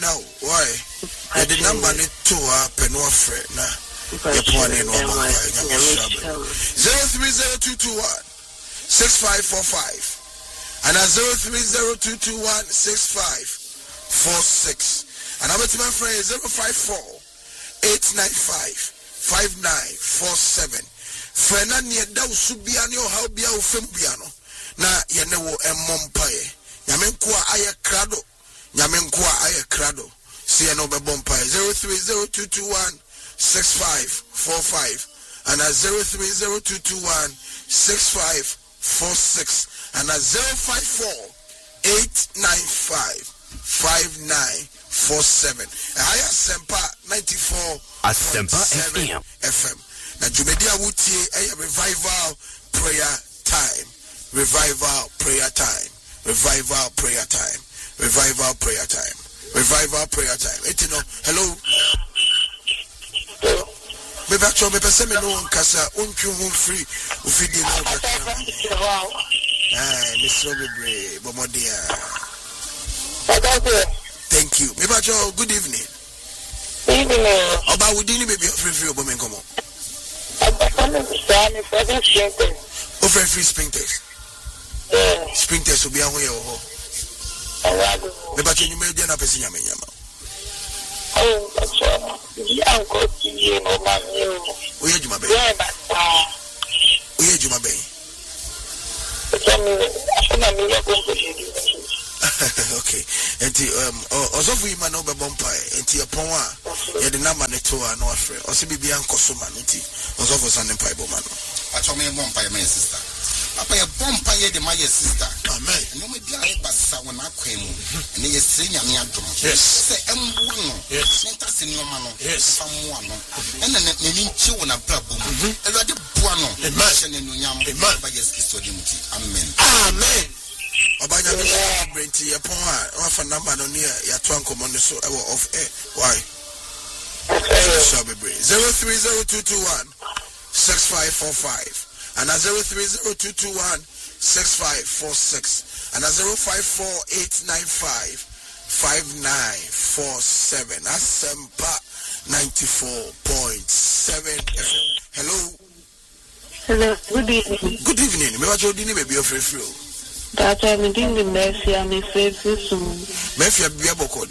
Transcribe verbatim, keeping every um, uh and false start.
now. Why? Yeah, the number need to uh penwa friend na. The point in one zero three zero two two one six five four five and a zero three zero two two one six five four six and I'm at my friend zero five four eight nine five five nine four seven. Friend and yet thou should be on your how be our fembiano. Na yenewo emompaye. Yamenkwa aye krado. Yamenkwa aye krado. See no be bompaye. zero three zero two two one six five four five and a zero three zero two two one six five four six and a zero five four eight nine five five nine four seven. I am Sempa ninety-four point seven F M. Na Jumedia Wuti a revival prayer time. Revival prayer time. Revival prayer time. Revival prayer time. Revival prayer time. Etino, hello. Me back to me person me no nkasa untu hu free ufidi no back. Ah, Mister Bebre, bomodia. Thank you. Me back to good evening. Evening. Oba wudi ni baby free free obo me nkomo. O free free sprinters. Yeah. Sprinters obi ahun ye ho. Me back to you me dia na person nyama nyama. Oh, that's all. Yeah, I'm going to you, no man. Oh, yeah, Juma Bay. Yeah, but uh, oh, yeah, Juma Bay. Okay. And um, also we man over Bompire, and Tia Poma, yeah, the number to our no afraid. Also, be beyond Cosumanity, also for Sunday Pipe man. I told me a Bompire, my sister. Papa, a Bompire, the my sister. Amen. No, me die, but someone I came, and he is saying, I'm not drunk. Yes. Say, I'm one. Yes. That's in your man. Yes. Someone. And then they mean chew on a problem. And I did one. Amen. Amen. By your sister, Amen. Amen. Obanya Bishop Brenti upon her offer number on here, your trunk on the so off air. Why? Zero three zero two two one six five four five and a zero three zero two two one six five four six and a zero five four eight nine five five nine four seven. Asempa ninety four point seven F M. Hello. Hello. Good evening. Good evening. Me watch your dinner baby of free. That I'm in the Mafia, I'm a faithful soon. Mafia be a book.